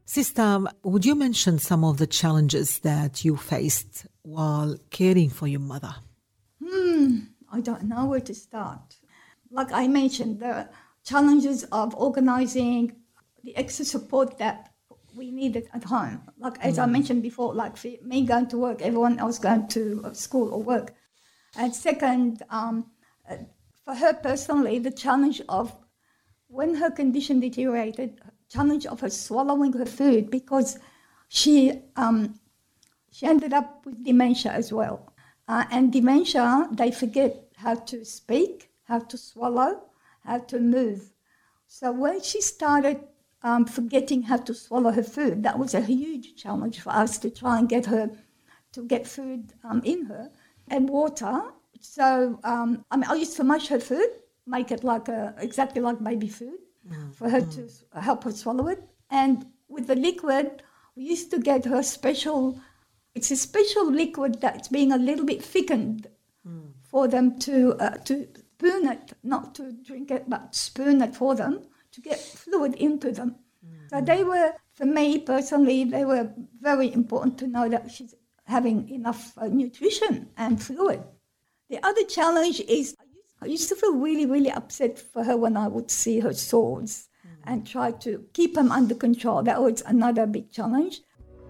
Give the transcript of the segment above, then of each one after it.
Sister, would you mention some of the challenges that you faced while caring for your mother? I don't know where to start. Like I mentioned, the challenges of organizing the extra support that we needed at home. Like as I mentioned before, like for me going to work, everyone else going to school or work. And second, for her personally, the challenge of when her condition deteriorated, challenge of her swallowing her food, because she ended up with dementia as well. And dementia, they forget how to speak, how to swallow, how to move. So when she started forgetting how to swallow her food, that was a huge challenge for us to try and get her to get food in her and water. So I used to mash her food, make it like exactly like baby food for her to help her swallow it. And with the liquid, we used to get her it's a special liquid that's being a little bit thickened for them to spoon it, not to drink it, but spoon it for them to get fluid into them. So they were, for me personally, they were very important to know that she's having enough nutrition and fluid. The other challenge is I used to feel really, really upset for her when I would see her sores and try to keep them under control. That was another big challenge.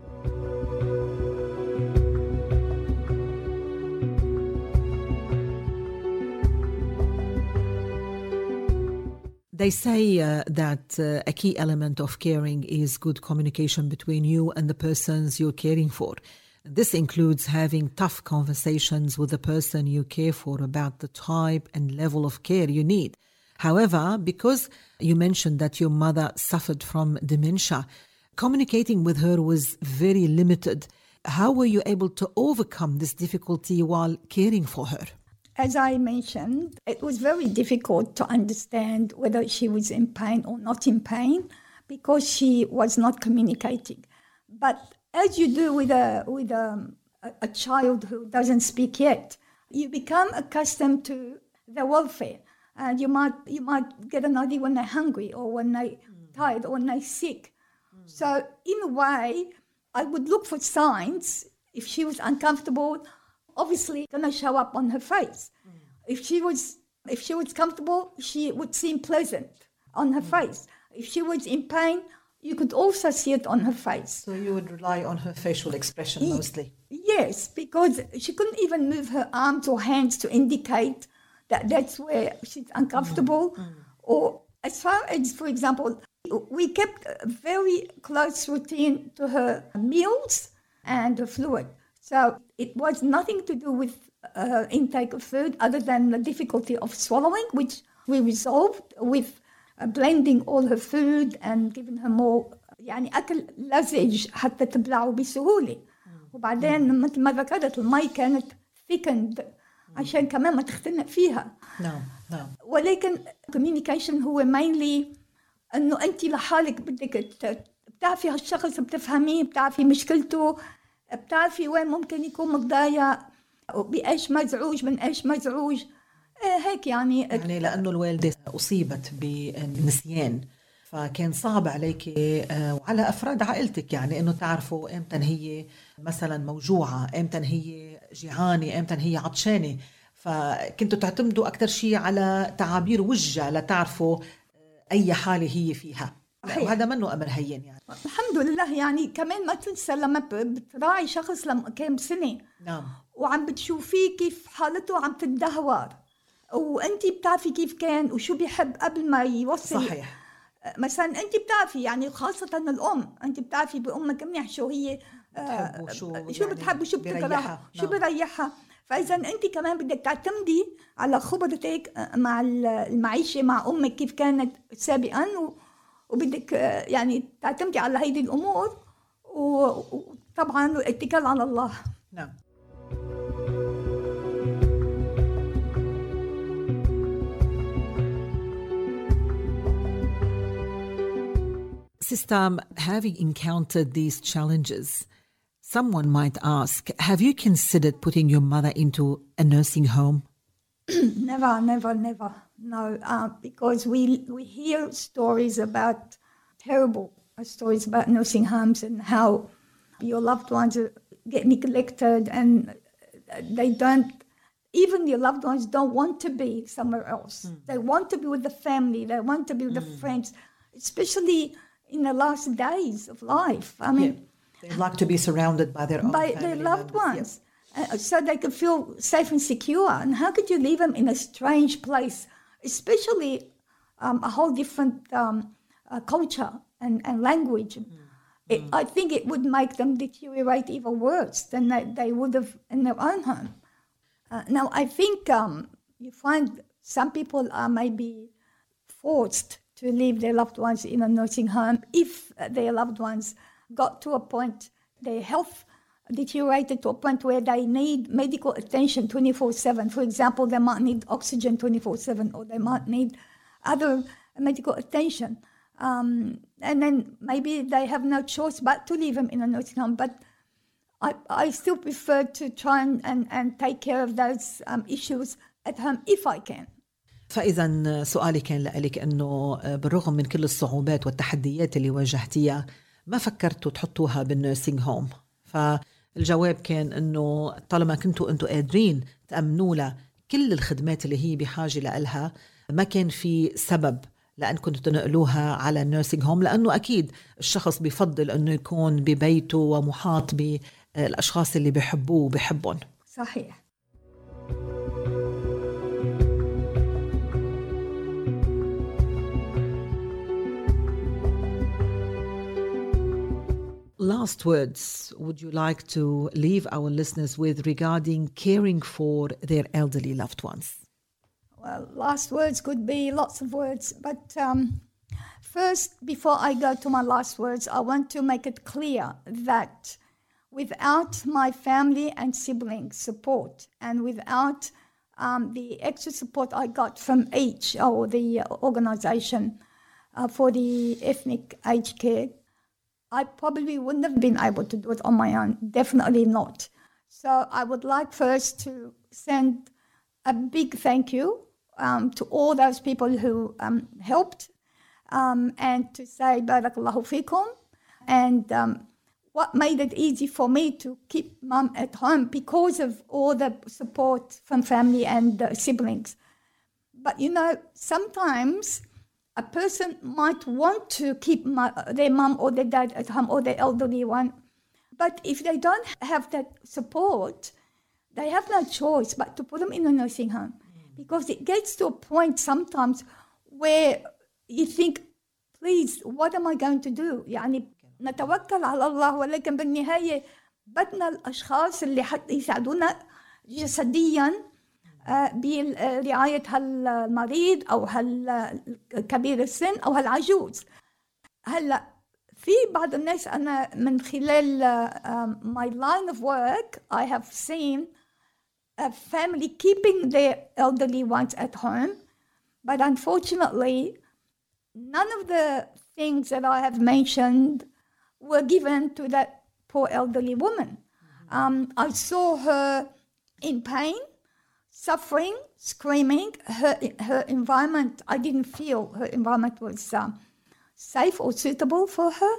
They say that a key element of caring is good communication between you and the persons you're caring for. This includes having tough conversations with the person you care for about the type and level of care you need. However, because you mentioned that your mother suffered from dementia, communicating with her was very limited. How were you able to overcome this difficulty while caring for her? As I mentioned, it was very difficult to understand whether she was in pain or not in pain because she was not communicating. But as you do with a child who doesn't speak yet, you become accustomed to their welfare. And you might get an idea when they're hungry or when they're tired or when they're sick. So in a way, I would look for signs. If she was uncomfortable, obviously going to show up on her face. If she was comfortable, she would seem pleasant on her face. If she was in pain, you could also see it on her face. So you would rely on her facial expression mostly? Yes, because she couldn't even move her arms or hands to indicate that that's where she's uncomfortable. Or as far as, for example, we kept a very close routine to her meals and her fluid. So it was nothing to do with intake of food other than the difficulty of swallowing, which we resolved with blending all her food and giving her more يعني أكل لزج حتى تبلعه بسهولة. وبعدين مثل ما ذكرت المي كانت thickened عشان كمان ما تختنق فيها. نعم. ولكن communication هو mainly إنه أنت لحالك بدك بتعرفي هالشخص، بتفهميه، بتعرفي مشكلته، بتعرفي وين ممكن يكون متضايق وبإيش مزعوج من إيش مزعوج. هيك يعني لأنه الوالدة أصيبت بالنسيان فكان صعب عليك وعلى أفراد عائلتك يعني إنه تعرفوا إمتى هي مثلا موجوعة، إمتى هي جيعانة، إمتى هي عطشانة، فكنتوا تعتمدوا أكتر شيء على تعابير وجهها لتعرفوا أي حالة هي فيها. وهذا منه أمر هين يعني. الحمد لله يعني كمان ما تنسى لما بتراعي شخص لما كم سنة. نعم. وعم بتشوفيه كيف حالته عم تتدهور وأنتي بتعرفي كيف كان وشو بيحب قبل ما يوصل. صحيح. مثلا أنتي بتعرفي يعني خاصة الأم، أنتي بتعرفي بأمك منيح شو هي شو يعني بتحب وشو بتكره، شو بريحها. فإذا أنتي كمان بدك تعتمدي على خبرتك مع المعيشة مع أمك كيف كانت سابقا وبدك يعني تعتمدي على هيدي الأمور وطبعا الاتكال على الله. نعم. Sister, having encountered these challenges, someone might ask, have you considered putting your mother into a nursing home? Never. No, because we hear stories about terrible stories about nursing homes and how your loved ones get neglected and they don't, even your loved ones don't want to be somewhere else. They want to be with the family. They want to be with the friends, especially in the last days of life. I mean, they like to be surrounded by their own by family their loved members. ones, so they can feel safe and secure. And how could you leave them in a strange place, especially a whole different culture and language? I think it would make them deteriorate even worse than they would have in their own home. Now, I think you find some people are maybe forced to leave their loved ones in a nursing home if their loved ones got to a point, their health deteriorated to a point where they need medical attention 24/7. For example, they might need oxygen 24/7, or they might need other medical attention. And then maybe they have no choice but to leave them in a nursing home. But I still prefer to try and take care of those issues at home if I can. فإذا سؤالي كان لك أنه بالرغم من كل الصعوبات والتحديات اللي واجهتيها ما فكرتوا تحطوها بالنيرسينج هوم. فالجواب كان أنه طالما كنتوا أنتوا قادرين تأمنوا لها كل الخدمات اللي هي بحاجة لها ما كان في سبب لأن كنتوا تنقلوها على النيرسينج هوم، لأنه أكيد الشخص بيفضل أنه يكون ببيته ومحاط بالأشخاص اللي بيحبوه وبيحبهم. صحيح. Last words would you like to leave our listeners with regarding caring for their elderly loved ones? Well, last words could be lots of words, but first, before I go to my last words, I want to make it clear that without my family and siblings' support and without the extra support I got from each, or the organisation for the ethnic aged care, I probably wouldn't have been able to do it on my own, definitely not. So I would like first to send a big thank you to all those people who helped, and to say Barakallahu Fikum. And what made it easy for me to keep mum at home because of all the support from family and siblings. But you know, sometimes a person might want to keep their mum or their dad at home, or their elderly one, but if they don't have that support, they have no choice but to put them in a nursing home. Because it gets to a point sometimes where you think, please, what am I going to do? يعني نتوكل على الله، ولكن بالنهاية بدنا الأشخاص اللي حتى يساعدونا جسدياً برعاية هالمريض أو هالكبير السن أو هالعجوز. هلأ في بعض الناس، أنا من خلال my line of work I have seen a family keeping their elderly ones at home, but unfortunately none of the things that I have mentioned were given to that poor elderly woman. I saw her in pain, suffering, screaming. Her environment, I didn't feel her environment was safe or suitable for her.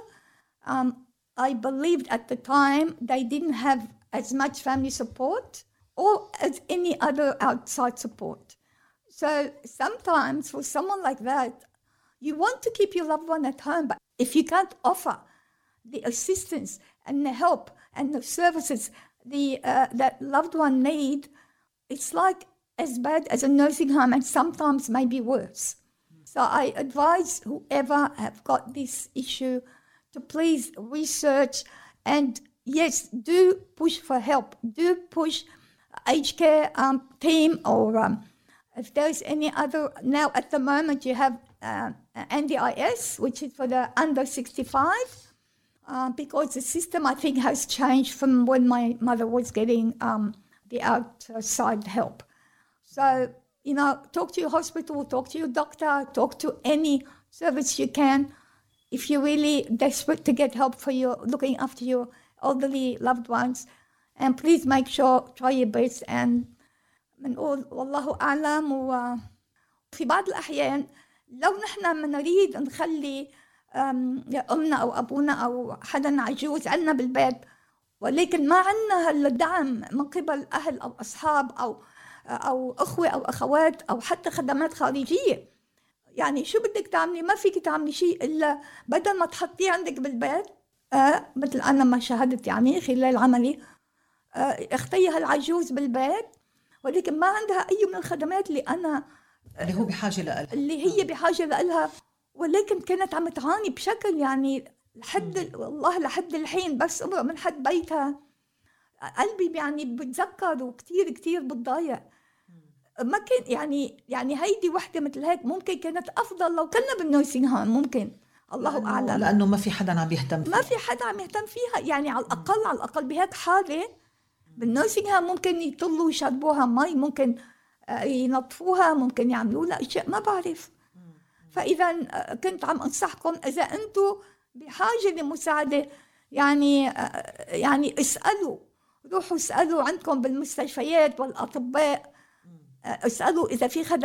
I believed at the time they didn't have as much family support or as any other outside support. So sometimes for someone like that, you want to keep your loved one at home, but if you can't offer the assistance and the help and the services that loved one need, it's like as bad as a nursing home, and sometimes maybe worse. So I advise whoever have got this issue to please research, and yes, do push for help. Do push aged care team, or if there's any other. Now at the moment you have NDIS, which is for the under 65, because the system I think has changed from when my mother was getting the outside help. So, you know, talk to your hospital, talk to your doctor, talk to any service you can. If you're really desperate to get help for your looking after your elderly loved ones, and please make sure, try your best. And بنقول والله أعلم. وفي بعض الأحيان لو نحن نريد نخلي أمنا أو أبونا أو حدا عجوز عنا بالبيت، ولكن ما عنا هالدعم من قبل أهل أو أصحاب أو أخوة أو أخوات أو حتى خدمات خارجية. يعني شو بدك تعملي؟ ما فيك تعملي شيء إلا بدل ما تحطيه عندك بالبيت، مثل أنا ما شاهدت يعني خلال عملي، اختي هالعجوز بالبيت ولكن ما عندها أي من الخدمات اللي هو بحاجة لها، اللي هي بحاجة لها، ولكن كانت عم تعاني بشكل يعني والله لحد الحين بس أمرق من حد بيتها قلبي يعني بتذكر وكتير كتير بتضايق. ما كان يعني هيدي وحدة مثل هيك ممكن كانت أفضل لو كنا بالنيرسينج هوم، ممكن الله أعلم، لأنه ما في حدا عم يهتم فيها، ما في حدا عم يهتم فيها. يعني على الأقل بهيك حالة بالنيرسينج هوم ممكن يطلوا ويشربوها مي، ممكن ينظفوها، ممكن يعملوا لها أشياء ما بعرف. فإذا كنت عم أنصحكم إذا أنتم بحاجة لمساعدة يعني اسألوا، روحوا اسألوا عندكم بالمستشفيات والأطباء، اسألوا إذا في خدمات